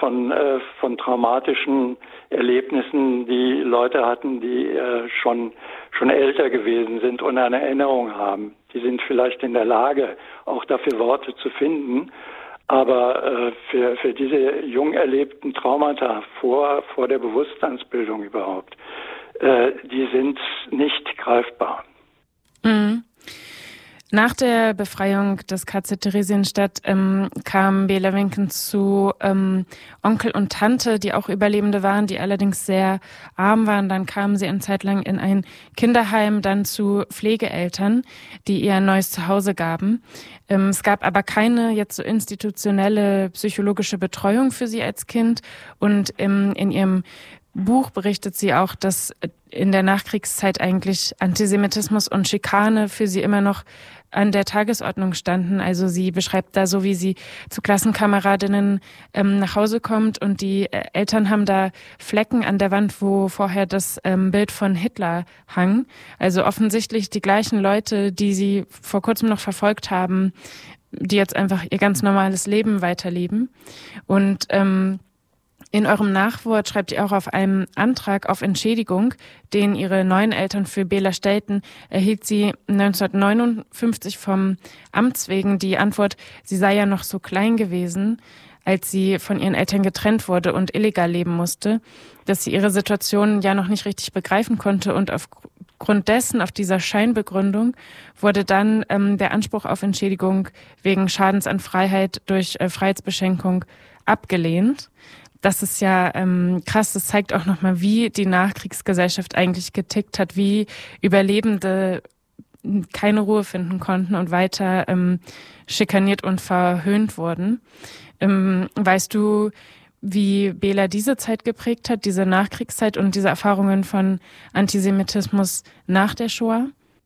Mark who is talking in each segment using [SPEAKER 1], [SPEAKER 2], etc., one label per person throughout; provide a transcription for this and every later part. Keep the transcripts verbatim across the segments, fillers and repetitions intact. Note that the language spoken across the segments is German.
[SPEAKER 1] von, äh, von traumatischen Erlebnissen, die Leute hatten, die äh, schon, schon älter gewesen sind und eine Erinnerung haben. Die sind vielleicht in der Lage, auch dafür Worte zu finden. Aber äh, für, für diese jung erlebten Traumata vor, vor der Bewusstseinsbildung überhaupt, äh, die sind nicht greifbar.
[SPEAKER 2] Mhm. Nach der Befreiung des K Z Theresienstadt ähm, kam Bela Winkens zu ähm, Onkel und Tante, die auch Überlebende waren, die allerdings sehr arm waren. Dann kamen sie eine Zeit lang in ein Kinderheim, dann zu Pflegeeltern, die ihr ein neues Zuhause gaben. Ähm, es gab aber keine jetzt so institutionelle psychologische Betreuung für sie als Kind. Und ähm, in ihrem Buch berichtet sie auch, dass in der Nachkriegszeit eigentlich Antisemitismus und Schikane für sie immer noch an der Tagesordnung standen. Also sie beschreibt da so, wie sie zu Klassenkameradinnen ähm, nach Hause kommt und die äh, Eltern haben da Flecken an der Wand, wo vorher das ähm, Bild von Hitler hang. Also offensichtlich die gleichen Leute, die sie vor kurzem noch verfolgt haben, die jetzt einfach ihr ganz normales Leben weiterleben. Und ähm, in eurem Nachwort schreibt ihr auch, auf einem Antrag auf Entschädigung, den ihre neuen Eltern für Bela stellten, erhielt sie neunzehnhundertneunundfünfzig vom Amts wegen die Antwort, sie sei ja noch so klein gewesen, als sie von ihren Eltern getrennt wurde und illegal leben musste, dass sie ihre Situation ja noch nicht richtig begreifen konnte und aufgrund dessen, auf dieser Scheinbegründung, wurde dann ähm, der Anspruch auf Entschädigung wegen Schadens an Freiheit durch äh, Freiheitsbeschränkung abgelehnt. Das ist ja ähm, krass, das zeigt auch nochmal, wie die Nachkriegsgesellschaft eigentlich getickt hat, wie Überlebende keine Ruhe finden konnten und weiter ähm, schikaniert und verhöhnt wurden. Ähm, weißt du, wie Bela diese Zeit geprägt hat, diese Nachkriegszeit und diese Erfahrungen von Antisemitismus nach der Shoah?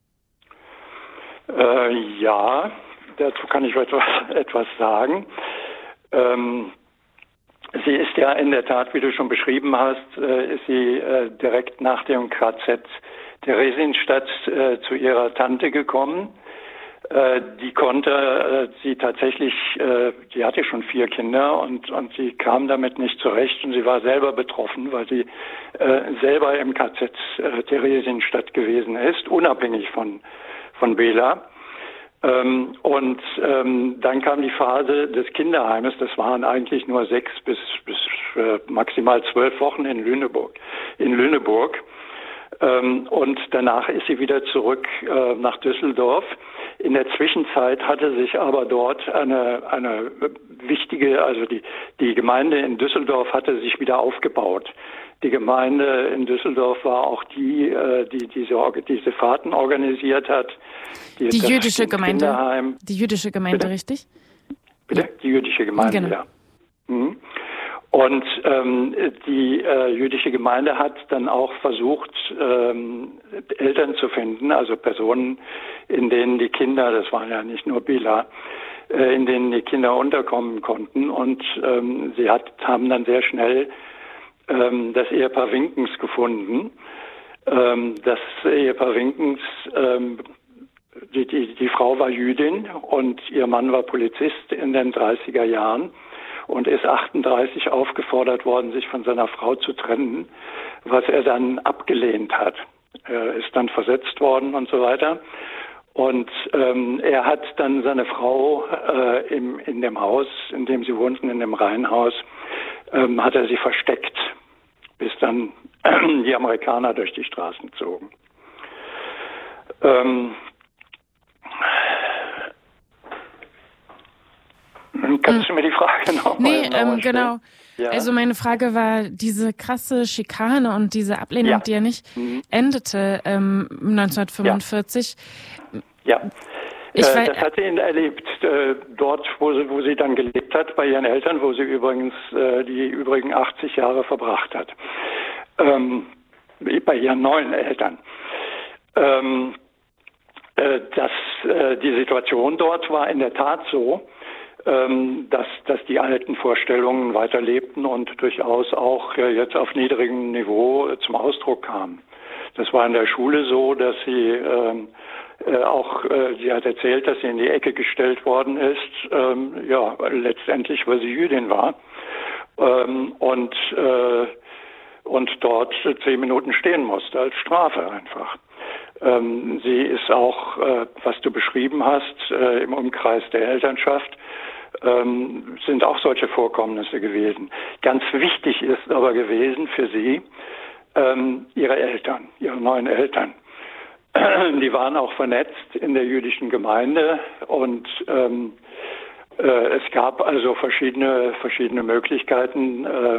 [SPEAKER 1] Äh, ja, dazu kann ich etwas, etwas sagen. Ähm, Sie ist ja in der Tat, wie du schon beschrieben hast, äh, ist sie äh, direkt nach dem K Z Theresienstadt äh, zu ihrer Tante gekommen. Äh, die konnte äh, sie tatsächlich, äh, die hatte schon vier Kinder und, und sie kam damit nicht zurecht und sie war selber betroffen, weil sie äh, selber im K Z äh, Theresienstadt gewesen ist, unabhängig von, von Bela. Ähm, und ähm, dann kam die Phase des Kinderheimes. Das waren eigentlich nur sechs bis, bis äh, maximal zwölf Wochen in Lüneburg. In Lüneburg. Ähm, und danach ist sie wieder zurück äh, nach Düsseldorf. In der Zwischenzeit hatte sich aber dort eine, eine wichtige, also die, die Gemeinde in Düsseldorf hatte sich wieder aufgebaut. Die Gemeinde in Düsseldorf war auch die, die diese, diese Fahrten organisiert hat.
[SPEAKER 2] Die, die jüdische Gemeinde. Kinderheim. Die jüdische Gemeinde, Bitte? Richtig?
[SPEAKER 1] Bitte? Ja. Die jüdische Gemeinde, genau. Ja. Mhm. Und ähm, die äh, jüdische Gemeinde hat dann auch versucht, ähm, Eltern zu finden, also Personen, in denen die Kinder, das waren ja nicht nur Bela, äh, in denen die Kinder unterkommen konnten. Und ähm, sie hat, haben dann sehr schnell ähm, das Ehepaar Winkens gefunden. Ähm, das Ehepaar Winkens, ähm, die, die, die Frau war Jüdin und ihr Mann war Polizist in den dreißiger Jahren. Und ist achtunddreißig aufgefordert worden, sich von seiner Frau zu trennen, was er dann abgelehnt hat. Er ist dann versetzt worden und so weiter. Und ähm, er hat dann seine Frau äh, im, in dem Haus, in dem sie wohnten, in dem Reihenhaus, ähm, hat er sie versteckt, bis dann äh, die Amerikaner durch die Straßen zogen. Ähm, Kannst du mir die Frage noch
[SPEAKER 2] Nee,
[SPEAKER 1] mal
[SPEAKER 2] ähm, genau. Ja. Also meine Frage war, diese krasse Schikane und diese Ablehnung, ja. die ja nicht mhm. endete ähm, neunzehnhundertfünfundvierzig.
[SPEAKER 1] Ja, ja. Ich äh, das hat sie erlebt, äh, dort, wo sie, wo sie dann gelebt hat, bei ihren Eltern, wo sie übrigens äh, die übrigen achtzig Jahre verbracht hat. Ähm, bei ihren neuen Eltern. Ähm, äh, dass äh, die Situation dort war in der Tat so, Dass, dass die alten Vorstellungen weiterlebten und durchaus auch äh, jetzt auf niedrigem Niveau äh, zum Ausdruck kamen. Das war in der Schule so, dass sie ähm, äh, auch, äh, sie hat erzählt, dass sie in die Ecke gestellt worden ist, ähm, ja, letztendlich, weil sie Jüdin war. ähm, und, äh, und dort zehn Minuten stehen musste als Strafe einfach. Ähm, sie ist auch, äh, was du beschrieben hast, äh, im Umkreis der Elternschaft, ähm, sind auch solche Vorkommnisse gewesen. Ganz wichtig ist aber gewesen für sie ähm, ihre Eltern, ihre neuen Eltern. Die waren auch vernetzt in der jüdischen Gemeinde und ähm, äh, es gab also verschiedene verschiedene Möglichkeiten, äh,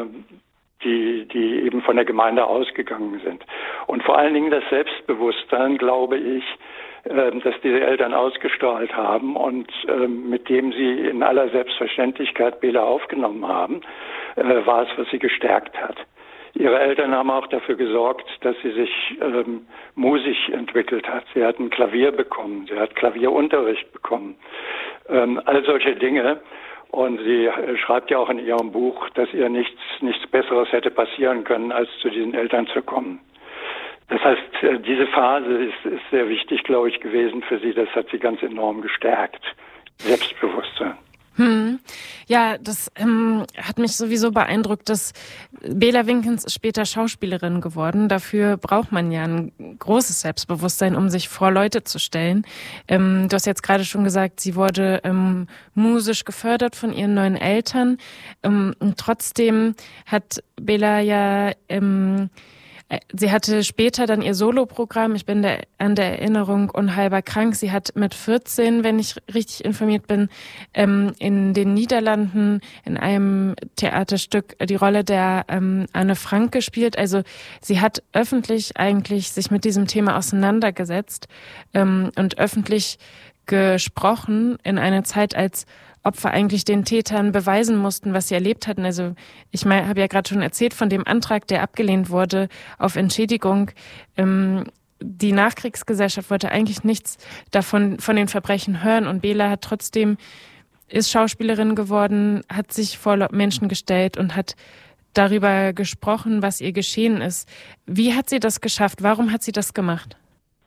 [SPEAKER 1] die die eben von der Gemeinde ausgegangen sind. Und vor allen Dingen das Selbstbewusstsein, glaube ich, äh, dass diese Eltern ausgestrahlt haben und äh, mit dem sie in aller Selbstverständlichkeit Bela aufgenommen haben, äh, war es, was sie gestärkt hat. Ihre Eltern haben auch dafür gesorgt, dass sie sich ähm, musisch entwickelt hat. Sie hat ein Klavier bekommen, sie hat Klavierunterricht bekommen, ähm, all solche Dinge. Und sie äh, schreibt ja auch in ihrem Buch, dass ihr nichts, nichts Besseres hätte passieren können, als zu diesen Eltern zu kommen. Das heißt, äh, diese Phase ist, ist sehr wichtig, glaube ich, gewesen für sie. Das hat sie ganz enorm gestärkt. Selbstbewusstsein.
[SPEAKER 2] Hm. Ja, das ähm, hat mich sowieso beeindruckt, dass Bela Winkens ist später Schauspielerin geworden. Dafür braucht man ja ein großes Selbstbewusstsein, um sich vor Leute zu stellen. Ähm, du hast jetzt gerade schon gesagt, sie wurde ähm, musisch gefördert von ihren neuen Eltern. Ähm, und trotzdem hat Bela ja... Ähm, Sie hatte später dann ihr Soloprogramm, ich bin der, an der Erinnerung unheilbar krank. Sie hat mit vierzehn, wenn ich richtig informiert bin, ähm, in den Niederlanden in einem Theaterstück die Rolle der ähm, Anne Frank gespielt. Also sie hat öffentlich eigentlich sich mit diesem Thema auseinandergesetzt ähm, und öffentlich gesprochen in einer Zeit, als Opfer eigentlich den Tätern beweisen mussten, was sie erlebt hatten. Also ich meine, habe ja gerade schon erzählt von dem Antrag, der abgelehnt wurde auf Entschädigung. Ähm, die Nachkriegsgesellschaft wollte eigentlich nichts davon von den Verbrechen hören und Bela hat trotzdem ist Schauspielerin geworden, hat sich vor Menschen gestellt und hat darüber gesprochen, was ihr geschehen ist. Wie hat sie das geschafft? Warum hat sie das gemacht?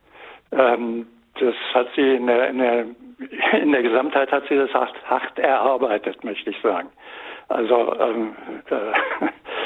[SPEAKER 2] Ähm,
[SPEAKER 1] das hat sie in der, in der In der Gesamtheit hat sie das hart, hart erarbeitet, möchte ich sagen. Also ähm, äh,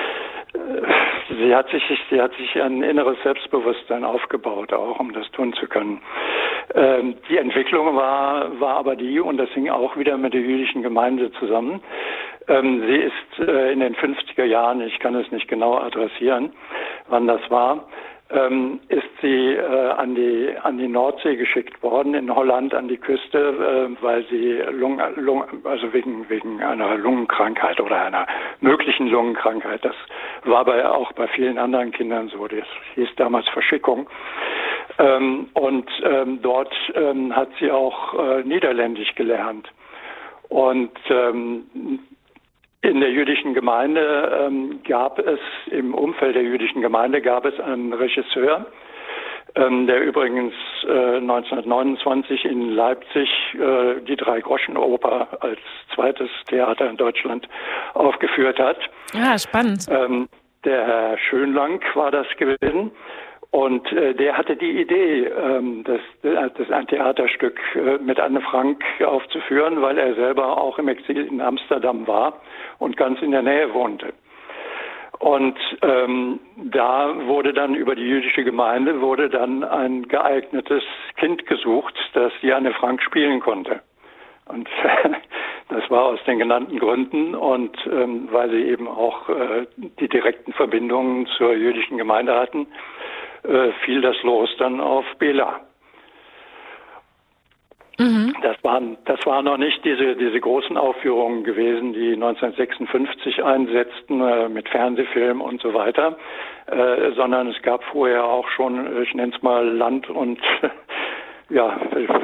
[SPEAKER 1] sie hat sich, sie hat sich ein inneres Selbstbewusstsein aufgebaut, auch um das tun zu können. Ähm, die Entwicklung war, war aber die, und das hing auch wieder mit der jüdischen Gemeinde zusammen. Ähm, sie ist äh, in den fünfziger Jahren, ich kann es nicht genau adressieren, wann das war, Ähm, ist sie äh, an die an die Nordsee geschickt worden, in Holland an die Küste, äh, weil sie Lungen, Lungen, also wegen wegen einer Lungenkrankheit oder einer möglichen Lungenkrankheit. Das war bei, auch bei vielen anderen Kindern so. Das hieß damals Verschickung. Ähm, und ähm, dort ähm, hat sie auch äh, Niederländisch gelernt. Und ähm, in der jüdischen Gemeinde ähm, gab es, im Umfeld der jüdischen Gemeinde gab es einen Regisseur, ähm, der übrigens äh, neunzehnhundertneunundzwanzig in Leipzig äh, die Drei-Groschen-Oper als zweites Theater in Deutschland aufgeführt hat.
[SPEAKER 2] Ja, spannend.
[SPEAKER 1] Ähm, der Herr Schönlang war das gewesen. Und äh, der hatte die Idee, ähm, das, das ein Theaterstück äh, mit Anne Frank aufzuführen, weil er selber auch im Exil in Amsterdam war und ganz in der Nähe wohnte. Und ähm, da wurde dann über die jüdische Gemeinde wurde dann ein geeignetes Kind gesucht, das die Anne Frank spielen konnte. Und das war aus den genannten Gründen und ähm, weil sie eben auch äh, die direkten Verbindungen zur jüdischen Gemeinde hatten, äh, fiel das Los dann auf Bela. Mhm. Das waren, das waren noch nicht diese, diese großen Aufführungen gewesen, die neunzehnhundertsechsundfünfzig einsetzten äh, mit Fernsehfilm und so weiter, äh, sondern es gab vorher auch schon, ich nenne es mal Land- und ja,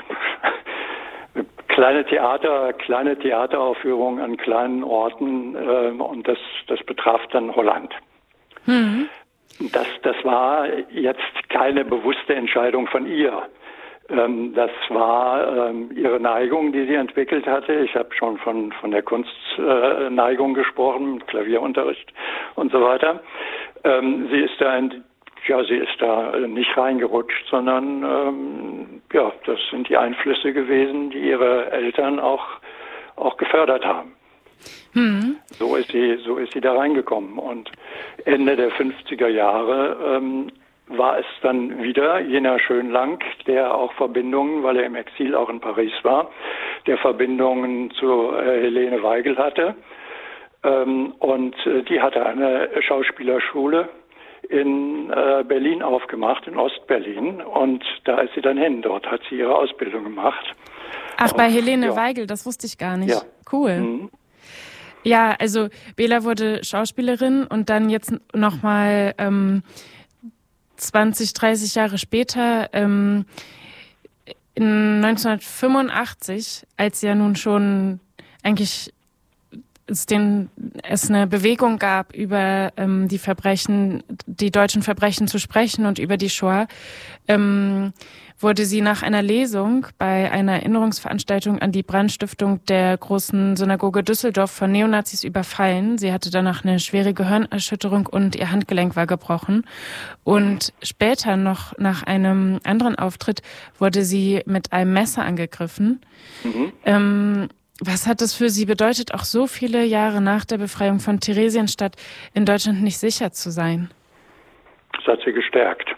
[SPEAKER 1] kleine Theater, kleine Theateraufführungen an kleinen Orten äh, und das, das betraf dann Holland. Mhm. Das, das war jetzt keine bewusste Entscheidung von ihr. Ähm, das war ähm, ihre Neigung, die sie entwickelt hatte. Ich habe schon von, von der Kunstneigung äh, gesprochen, mit Klavierunterricht und so weiter. Ähm, sie ist da in, ja, sie ist da nicht reingerutscht, sondern ähm, ja, das sind die Einflüsse gewesen, die ihre Eltern auch, auch gefördert haben.
[SPEAKER 2] Hm.
[SPEAKER 1] So ist sie, so ist sie da reingekommen. Und Ende der fünfziger Jahre ähm, war es dann wieder jener Schönlang, der auch Verbindungen, weil er im Exil auch in Paris war, der Verbindungen zu äh, Helene Weigel hatte. Ähm, und äh, die hatte eine Schauspielerschule in äh, Berlin aufgemacht, in Ostberlin. Und da ist sie dann hin. Dort hat sie ihre Ausbildung gemacht.
[SPEAKER 2] Ach, bei
[SPEAKER 1] Auch,
[SPEAKER 2] Helene
[SPEAKER 1] ja.
[SPEAKER 2] Weigel, das wusste ich gar nicht.
[SPEAKER 1] Ja.
[SPEAKER 2] Cool.
[SPEAKER 1] Mhm.
[SPEAKER 2] Ja, also Bela wurde Schauspielerin und dann jetzt nochmal ähm, zwanzig, dreißig Jahre später, ähm, in neunzehnhundertfünfundachtzig, als ja nun schon eigentlich es, den, es eine Bewegung gab, über ähm, die Verbrechen, die deutschen Verbrechen zu sprechen und über die Shoah, ähm, wurde sie nach einer Lesung bei einer Erinnerungsveranstaltung an die Brandstiftung der großen Synagoge Düsseldorf von Neonazis überfallen. Sie hatte danach eine schwere Gehirnerschütterung und ihr Handgelenk war gebrochen. Und später noch nach einem anderen Auftritt wurde sie mit einem Messer angegriffen. Mhm. Ähm, was hat das für sie bedeutet, auch so viele Jahre nach der Befreiung von Theresienstadt in Deutschland nicht sicher zu sein?
[SPEAKER 1] Das hat sie gestärkt.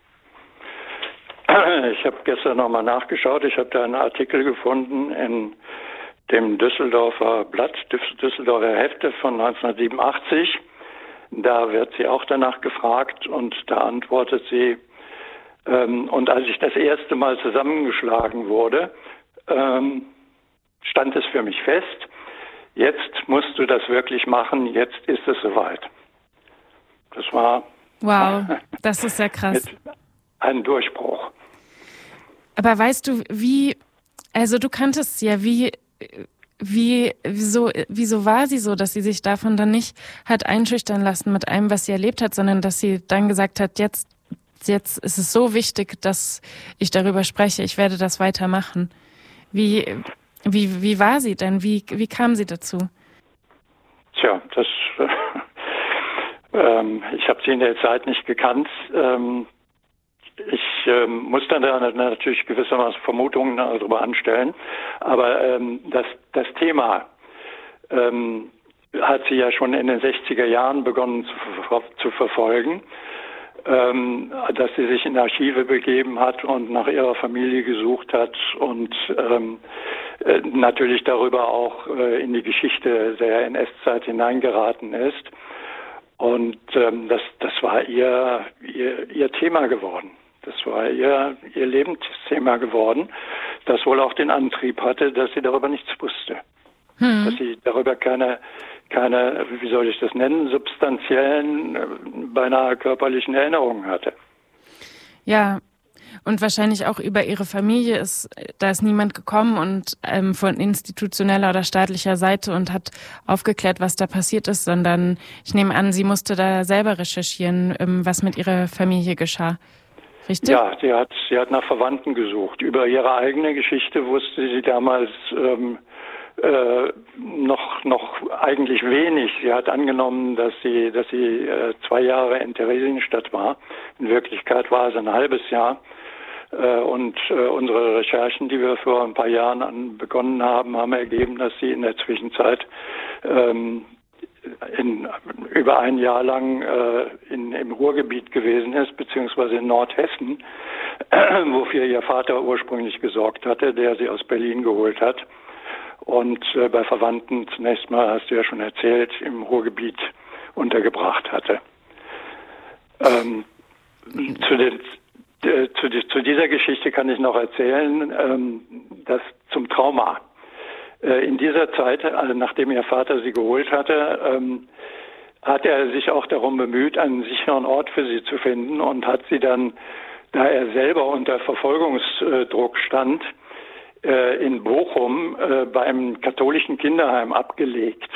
[SPEAKER 1] Ich habe gestern nochmal nachgeschaut. Ich habe da einen Artikel gefunden in dem Düsseldorfer Blatt, Düsseldorfer Hefte von neunzehnhundertsiebenundachtzig. Da wird sie auch danach gefragt und da antwortet sie, ähm, und als ich das erste Mal zusammengeschlagen wurde, ähm, stand es für mich fest, jetzt musst du das wirklich machen, jetzt ist es soweit. Das war...
[SPEAKER 2] Wow, das ist ja krass.
[SPEAKER 1] Ein Durchbruch.
[SPEAKER 2] Aber weißt du, wie, also du kanntest sie ja, wie, wie, wieso, wieso war sie so, dass sie sich davon dann nicht hat einschüchtern lassen mit allem, was sie erlebt hat, sondern dass sie dann gesagt hat, jetzt, jetzt ist es so wichtig, dass ich darüber spreche, ich werde das weitermachen. Wie, wie, wie war sie denn? Wie, wie kam sie dazu?
[SPEAKER 1] Tja, das, äh, ähm, ich habe sie in der Zeit nicht gekannt. Ähm, Ich ähm, muss dann da natürlich gewissermaßen Vermutungen darüber anstellen, aber ähm, das, das Thema ähm, hat sie ja schon in den sechziger Jahren begonnen zu, zu verfolgen, ähm, dass sie sich in Archive begeben hat und nach ihrer Familie gesucht hat und ähm, äh, natürlich darüber auch äh, in die Geschichte der N S-Zeit hineingeraten ist. Und ähm, das, das war ihr, ihr, ihr Thema geworden. Das war ihr, ihr Lebensthema geworden, das wohl auch den Antrieb hatte, dass sie darüber nichts wusste. Hm. Dass sie darüber keine, keine, wie soll ich das nennen, substanziellen, beinahe körperlichen Erinnerungen hatte.
[SPEAKER 2] Ja, und wahrscheinlich auch über ihre Familie ist, da ist niemand gekommen und ähm, von institutioneller oder staatlicher Seite und hat aufgeklärt, was da passiert ist, sondern ich nehme an, sie musste da selber recherchieren, ähm, was mit ihrer Familie geschah. Richtig?
[SPEAKER 1] Ja, sie hat, sie hat nach Verwandten gesucht. Über ihre eigene Geschichte wusste sie damals ähm, äh, noch noch eigentlich wenig. Sie hat angenommen, dass sie dass sie äh, zwei Jahre in Theresienstadt war. In Wirklichkeit war es ein halbes Jahr. Äh, und äh, unsere Recherchen, die wir vor ein paar Jahren an begonnen haben, haben ergeben, dass sie in der Zwischenzeit ähm, in, über ein Jahr lang äh, in, im Ruhrgebiet gewesen ist, beziehungsweise in Nordhessen, äh, wofür ihr Vater ursprünglich gesorgt hatte, der sie aus Berlin geholt hat. Und äh, bei Verwandten zunächst mal, hast du ja schon erzählt, im Ruhrgebiet untergebracht hatte. Ähm, zu, den, äh, zu, zu dieser Geschichte kann ich noch erzählen, ähm, dass zum Trauma. In dieser Zeit, also nachdem ihr Vater sie geholt hatte, ähm, hat er sich auch darum bemüht, einen sicheren Ort für sie zu finden und hat sie dann, da er selber unter Verfolgungsdruck stand, äh, in Bochum äh, beim katholischen Kinderheim abgelegt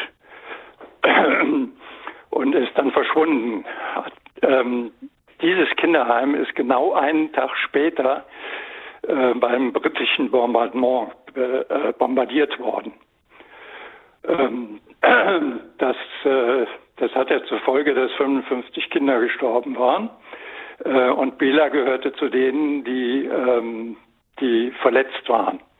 [SPEAKER 1] und ist dann verschwunden. Ähm, dieses Kinderheim ist genau einen Tag später äh, beim britischen Bombardement äh, bombardiert worden. Ähm, das, äh, das hat ja zur Folge, dass fünfundfünfzig Kinder gestorben waren. Äh, und Bela gehörte zu denen, die, ähm, die verletzt waren.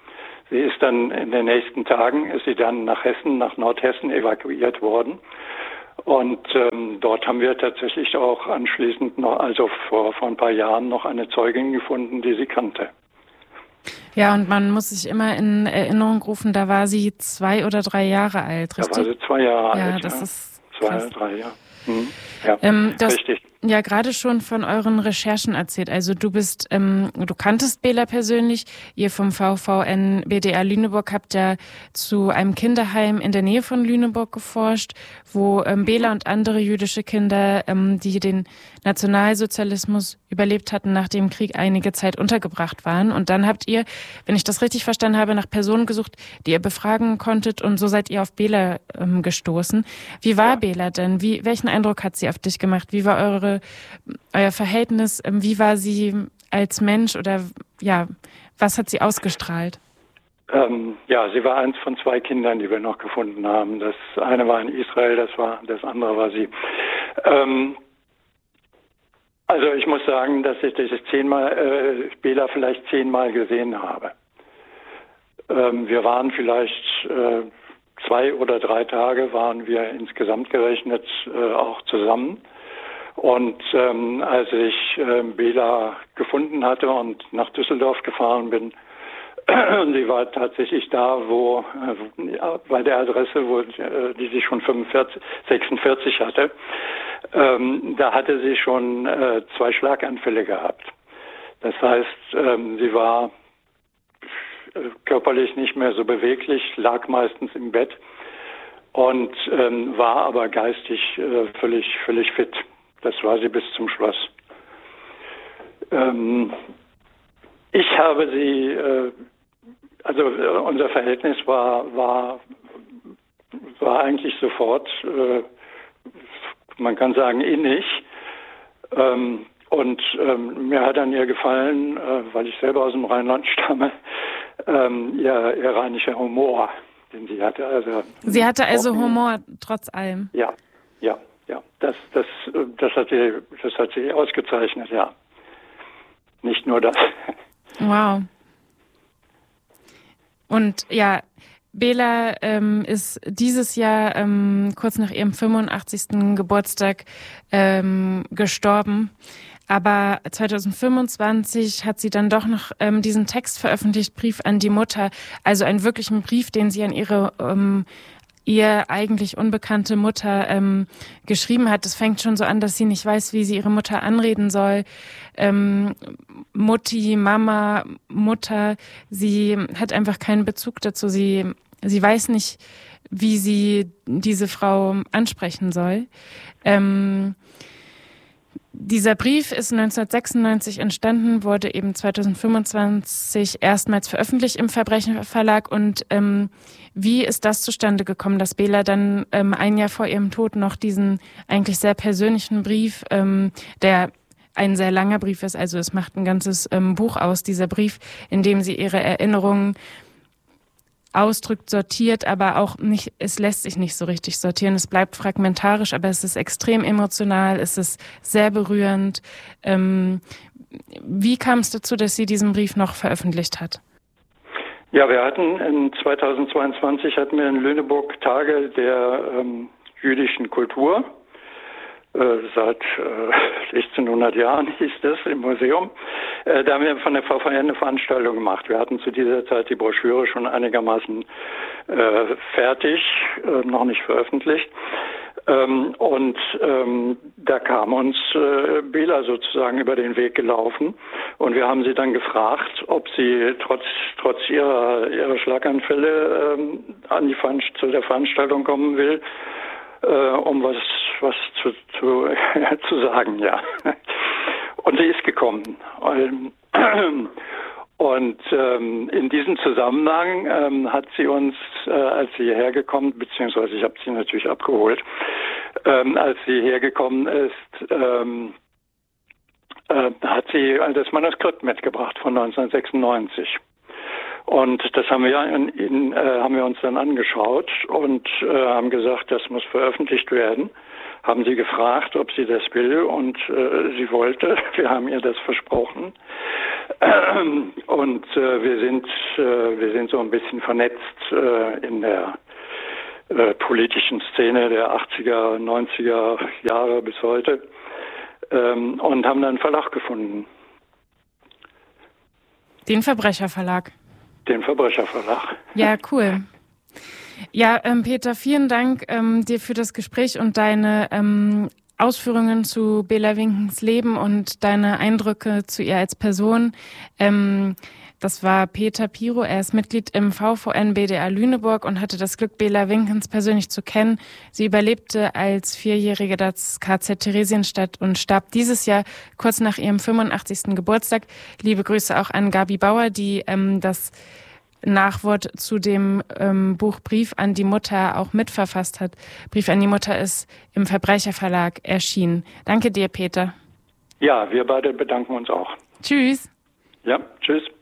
[SPEAKER 1] Sie ist dann in den nächsten Tagen, ist sie dann nach Hessen, nach Nordhessen evakuiert worden. Und ähm, dort haben wir tatsächlich auch anschließend noch, also vor, vor ein paar Jahren noch eine Zeugin gefunden, die sie kannte.
[SPEAKER 2] Ja, und man muss sich immer in Erinnerung rufen, da war sie zwei oder drei Jahre alt, richtig?
[SPEAKER 1] Da war sie zwei Jahre
[SPEAKER 2] ja,
[SPEAKER 1] alt,
[SPEAKER 2] das
[SPEAKER 1] ja.
[SPEAKER 2] ist
[SPEAKER 1] Zwei
[SPEAKER 2] krass.
[SPEAKER 1] oder drei, ja. Hm. Ja,
[SPEAKER 2] ähm, das,
[SPEAKER 1] richtig.
[SPEAKER 2] Ja, gerade schon von euren Recherchen erzählt. Also du bist, ähm, du kanntest Bela persönlich. Ihr vom V V N B D R Lüneburg habt ja zu einem Kinderheim in der Nähe von Lüneburg geforscht, wo ähm, Bela und andere jüdische Kinder, ähm, die den Nationalsozialismus überlebt hatten, nach dem Krieg einige Zeit untergebracht waren. Und dann habt ihr, wenn ich das richtig verstanden habe, nach Personen gesucht, die ihr befragen konntet. Und so seid ihr auf Bela ähm, gestoßen. Wie war ja. Bela denn? Wie, welchen Eindruck hat sie auf dich gemacht? Wie war eure euer Verhältnis, wie war sie als Mensch oder ja, was hat sie ausgestrahlt?
[SPEAKER 1] Ähm, ja, sie war eins von zwei Kindern, die wir noch gefunden haben. Das eine war in Israel, das war das andere war sie. Ähm, also ich muss sagen, dass ich das zehnmal, äh, Bela vielleicht zehnmal gesehen habe. Ähm, wir waren vielleicht äh, zwei oder drei Tage waren wir insgesamt gerechnet äh, auch zusammen. Und ähm, als ich äh, Bela gefunden hatte und nach Düsseldorf gefahren bin, sie war tatsächlich da, wo äh, bei der Adresse, wo äh, die sie schon fünfundvierzig, sechsundvierzig hatte, ähm, da hatte sie schon äh, zwei Schlaganfälle gehabt. Das heißt, ähm, sie war körperlich nicht mehr so beweglich, lag meistens im Bett und ähm, war aber geistig äh, völlig, völlig fit. Das war sie bis zum Schluss. Ähm, ich habe sie, äh, also äh, unser Verhältnis war, war, war eigentlich sofort, äh, man kann sagen, innig. Ähm, und ähm, mir hat an ihr gefallen, äh, weil ich selber aus dem Rheinland stamme, ähm, ihr, ihr rheinischer Humor, den sie hatte. Also,
[SPEAKER 2] sie hatte also Humor trotz allem?
[SPEAKER 1] Ja, ja. Ja, das, das, das hat sie, das hat sie ausgezeichnet, ja. Nicht nur das.
[SPEAKER 2] Wow. Und ja, Bela ähm, ist dieses Jahr ähm, kurz nach ihrem fünfundachtzigsten Geburtstag ähm, gestorben. Aber zwanzig fünfundzwanzig hat sie dann doch noch ähm, diesen Text veröffentlicht, Brief an die Mutter. Also einen wirklichen Brief, den sie an ihre ähm, ihr eigentlich unbekannte Mutter ähm, geschrieben hat. Das fängt schon so an, dass sie nicht weiß, wie sie ihre Mutter anreden soll. Ähm, Mutti, Mama, Mutter, sie hat einfach keinen Bezug dazu. Sie, sie weiß nicht, wie sie diese Frau ansprechen soll. Ähm, Dieser Brief ist neunzehnhundertsechsundneunzig entstanden, wurde eben zwanzig fünfundzwanzig erstmals veröffentlicht im Verbrechen-Verlag. Und ähm, wie ist das zustande gekommen, dass Bela dann ähm, ein Jahr vor ihrem Tod noch diesen eigentlich sehr persönlichen Brief, ähm, der ein sehr langer Brief ist, also es macht ein ganzes ähm, Buch aus, dieser Brief, in dem sie ihre Erinnerungen ausdrückt, sortiert, aber auch nicht, es lässt sich nicht so richtig sortieren. Es bleibt fragmentarisch, aber es ist extrem emotional, es ist sehr berührend. Ähm, wie kam es dazu, dass sie diesen Brief noch veröffentlicht hat?
[SPEAKER 1] Ja, wir hatten in zweitausendzweiundzwanzig hatten wir in Lüneburg Tage der ähm, jüdischen Kultur. Äh, seit äh, sechzehnhundert Jahren hieß das im Museum. Äh, da haben wir von der V V N eine Veranstaltung gemacht. Wir hatten zu dieser Zeit die Broschüre schon einigermaßen äh, fertig, äh, noch nicht veröffentlicht. Ähm, und ähm, da kam uns äh, Bela sozusagen über den Weg gelaufen. Und wir haben sie dann gefragt, ob sie trotz trotz ihrer ihrer Schlaganfälle ähm, an die Veranst- zu der Veranstaltung kommen will, äh, um was was zu zu, zu sagen, ja. Und sie ist gekommen. Und ähm, in diesem Zusammenhang ähm, hat sie uns, äh, als sie hierher gekommen, beziehungsweise ich habe sie natürlich abgeholt, ähm, als sie hergekommen ist, ähm, äh, hat sie das Manuskript mitgebracht von neunzehnhundertsechsundneunzig. Und das haben wir, in, in, äh, haben wir uns dann angeschaut und äh, haben gesagt, das muss veröffentlicht werden. haben sie gefragt, ob sie das will, und äh, sie wollte. Wir haben ihr das versprochen. Ähm, und äh, wir sind äh, wir sind so ein bisschen vernetzt äh, in der äh, politischen Szene der achtziger, neunziger Jahre bis heute, ähm, und haben dann einen Verlag gefunden.
[SPEAKER 2] Den Verbrecherverlag.
[SPEAKER 1] Den Verbrecherverlag.
[SPEAKER 2] Ja, cool. Ja, ähm, Peter, vielen Dank ähm, dir für das Gespräch und deine ähm, Ausführungen zu Bela Winkens Leben und deine Eindrücke zu ihr als Person. Ähm, das war Peter Piro. Er ist Mitglied im V V N B D A Lüneburg und hatte das Glück, Bela Winkens persönlich zu kennen. Sie überlebte als Vierjährige das K Z Theresienstadt und starb dieses Jahr kurz nach ihrem fünfundachtzigsten Geburtstag. Liebe Grüße auch an Gabi Bauer, die ähm, das Nachwort zu dem ähm, Buch Brief an die Mutter auch mitverfasst hat. Brief an die Mutter ist im Verbrecherverlag erschienen. Danke dir, Peter.
[SPEAKER 1] Ja, wir beide bedanken uns auch.
[SPEAKER 2] Tschüss.
[SPEAKER 1] Ja, tschüss.